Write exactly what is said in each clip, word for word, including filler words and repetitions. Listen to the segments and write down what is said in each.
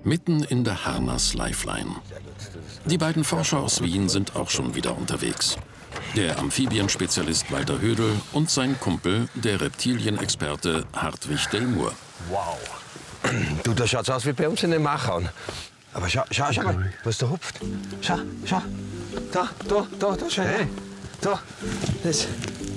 Mitten in der Harnas Lifeline. Die beiden Forscher aus Wien sind auch schon wieder unterwegs. Der Amphibienspezialist Walter Hödel und sein Kumpel, der Reptilienexperte Hartwig Delmour. Wow. Du, da schaut's aus wie bei uns in den Machern. Aber schau, schau, schau mal, was da hupft. Schau, schau. Da, da, da, da, schau. Hey. Da, das.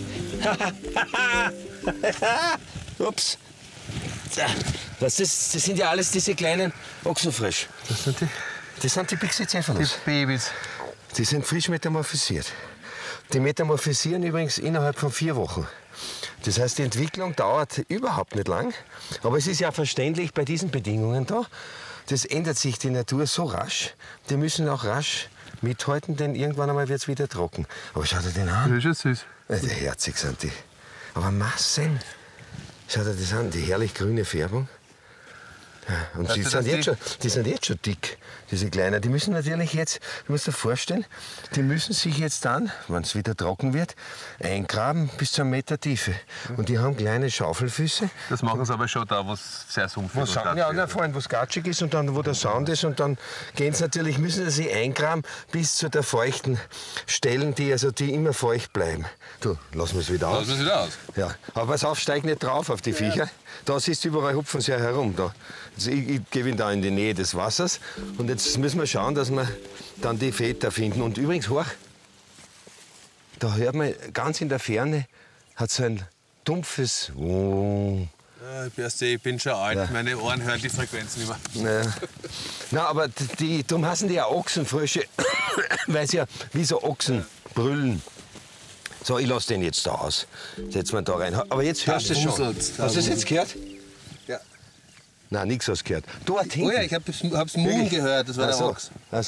Ups. Was, das, das sind ja alles diese kleinen Ochsenfrisch. Das sind die? Das sind die Pixocephalus. Die Babys. Die sind frisch metamorphosiert. Die metamorphosieren übrigens innerhalb von vier Wochen. Das heißt, die Entwicklung dauert überhaupt nicht lang. Aber es ist ja verständlich bei diesen Bedingungen da. Das ändert sich die Natur so rasch. Die müssen auch rasch mithalten, denn irgendwann einmal wird es wieder trocken. Aber schau dir den an. Das ist ja süß. Ja, die herzig sind die. Aber Massen. Schau dir das an, die herrlich grüne Färbung. Ja, und die sind, jetzt schon, die sind jetzt schon dick, diese Kleinen. Die müssen natürlich jetzt, du musst dir vorstellen, die müssen sich jetzt dann, wenn es wieder trocken wird, eingraben bis zu einem Meter Tiefe. Und die haben kleine Schaufelfüße. Das machen sie aber schon da, wo es sehr sumpfig ist. Ja, na, vor allem, wo es gatschig ist und dann, wo der Sand ist. Und dann gehen sie natürlich, müssen sie sich eingraben bis zu der feuchten Stellen, die, also, die immer feucht bleiben. Du, lassen wir es wieder aus. Lassen wir es wieder aus. Ja, aber pass auf, steig nicht drauf auf die Viecher. Ja. Da siehst du, überall hupfen sie ja herum. Da. Also ich, ich gebe ihn da in die Nähe des Wassers. Und jetzt müssen wir schauen, dass wir dann die Väter finden. Und übrigens, hoch, da hört man ganz in der Ferne, hat so ein dumpfes... Oh. Ja, ich bin schon alt, ja. Meine Ohren hören die Frequenz nicht mehr. Ja. Na, aber die, darum heißen die ja Ochsenfrösche, weil sie ja wie so Ochsen brüllen. So, ich lasse den jetzt da aus. Setzen wir da rein. Aber jetzt hörst du es schon. Hast du das jetzt gehört? Ja. Nein, nichts hast du gehört. Du, oh ja, ich habe das Moon gehört, das war der Ochs.